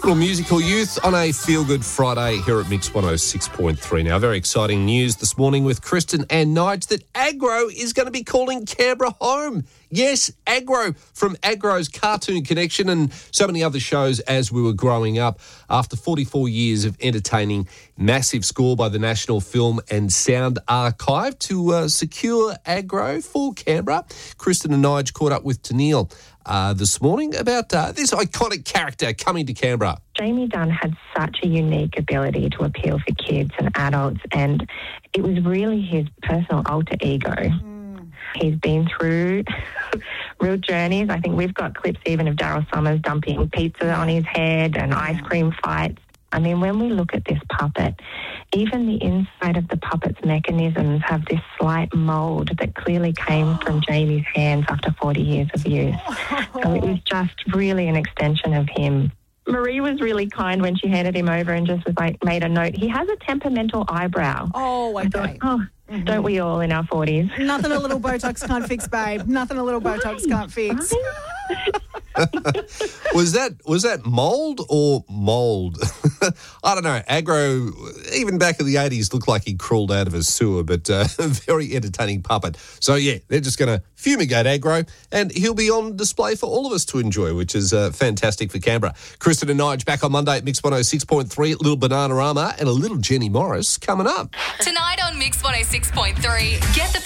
Little musical youth on a feel-good Friday here at Mix 106.3. Now, very exciting news this morning with Kristen and Nige that Agro is going to be calling Canberra home. Yes, Agro from Agro's Cartoon Connection and so many other shows as we were growing up. After 44 years of entertaining, massive score by the National Film and Sound Archive to secure Agro for Canberra. Kristen and Nige caught up with Tennille this morning about this iconic character coming to Canberra. Jamie Dunn had such a unique ability to appeal for kids and adults, and it was really his personal alter ego. He's been through real journeys. I think we've got clips even of Daryl Summers dumping pizza on his head and ice cream fights. I mean, when we look at this puppet, even the inside of the puppet's mechanisms have this slight mould that clearly came from Jamie's hands after 40 years of use. So it was just really an extension of him. Marie was really kind when she handed him over and just was like, made a note. He has a temperamental eyebrow. Oh, okay. I thought, don't we all in our 40s? Nothing a little Botox can't fix, babe. Nothing a little Botox can't fix. Was that mould or mould? I don't know. Agro, even back in the 80s, looked like he crawled out of a sewer, but a very entertaining puppet. So, yeah, they're just going to fumigate Agro, and he'll be on display for all of us to enjoy, which is fantastic for Canberra. Kristen and Nige back on Monday at Mix 106.3, little Bananarama and a little Jenny Morris coming up. Tonight on Mix 106.3, get the